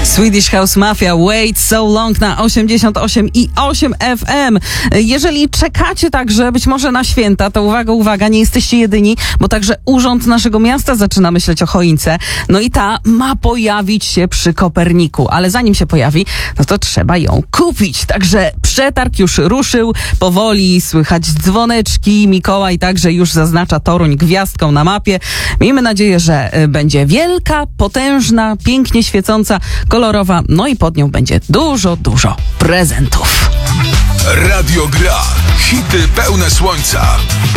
Swedish House Mafia, Wait So Long na 88,8 FM. Jeżeli czekacie także być może na święta, to uwaga, nie jesteście jedyni, bo także Urząd naszego miasta zaczyna myśleć o choince. No i ta ma pojawić się przy Koperniku, ale zanim się pojawi, no to trzeba ją kupić. Także przetarg już ruszył, powoli słychać dzwoneczki. Mikołaj także już zaznacza Toruń gwiazdką na mapie. Miejmy nadzieję, że będzie wielka, potężna, pięknie świecąca, kolorowa, no i pod nią będzie dużo prezentów. Radio Gra. Hity pełne słońca.